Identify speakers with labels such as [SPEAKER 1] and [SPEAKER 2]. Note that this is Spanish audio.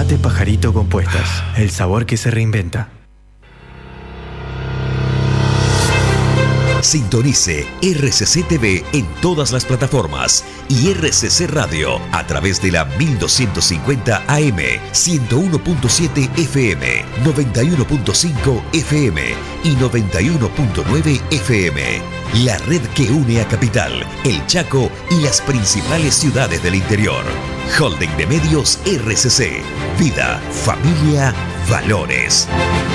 [SPEAKER 1] Mate Pajarito Compuestas, el sabor que se reinventa.
[SPEAKER 2] Sintonice RCC TV en todas las plataformas y RCC Radio a través de la 1250 AM, 101.7 FM, 91.5 FM y 91.9 FM. La red que une a Capital, El Chaco y las principales ciudades del interior. Holding de Medios RCC. Vida, familia, valores.